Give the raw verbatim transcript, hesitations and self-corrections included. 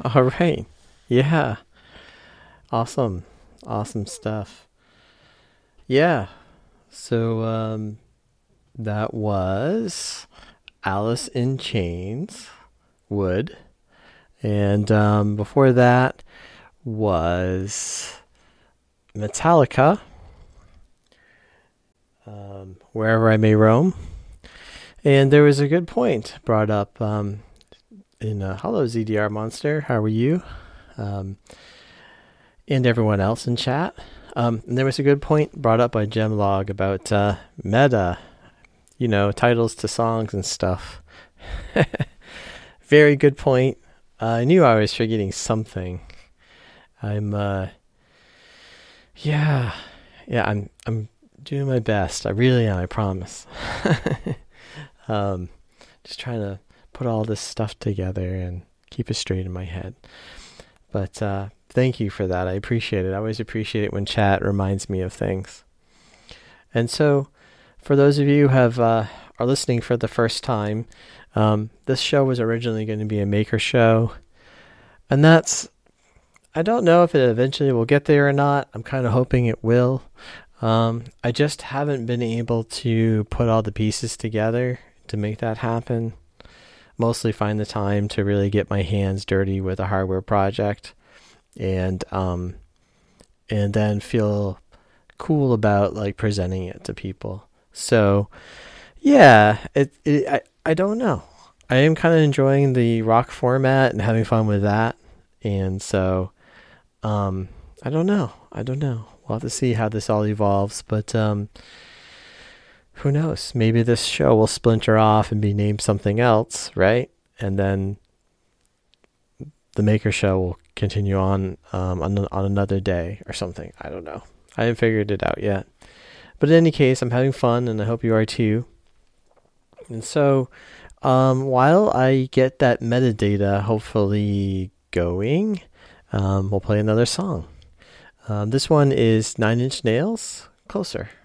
All right. Yeah. Awesome. Awesome stuff. Yeah. So um that was Alice in Chains, Wood. And um before that was Metallica, um, Wherever I May Roam. And there was a good point brought up um, in uh, Hello Z D R Monster, how are you? Um, and everyone else in chat. Um, and there was a good point brought up by Gemlog about uh, meta, you know, titles to songs and stuff. Very good point. Uh, I knew I was forgetting something. I'm, uh, yeah, yeah, I'm, I'm doing my best. I really am. I promise. um, just trying to put all this stuff together and keep it straight in my head. But uh, thank you for that. I appreciate it. I always appreciate it when chat reminds me of things. And so, for those of you who have uh, are listening for the first time, um, this show was originally going to be a maker show, and that's, I don't know if it eventually will get there or not. I'm kind of hoping it will. Um, I just haven't been able to put all the pieces together to make that happen. Mostly find the time to really get my hands dirty with a hardware project, and um, and then feel cool about like presenting it to people. So yeah, it, it I I don't know. I am kind of enjoying the rock format and having fun with that, and so um, I don't know. I don't know. We'll have to see how this all evolves, but um, who knows? Maybe this show will splinter off and be named something else, right? And then the Maker Show will continue on um, on, on another day or something. I don't know. I haven't figured it out yet. But in any case, I'm having fun, and I hope you are too. And so, um, while I get that metadata hopefully going, um, we'll play another song. Um, this one is Nine Inch Nails, Closer.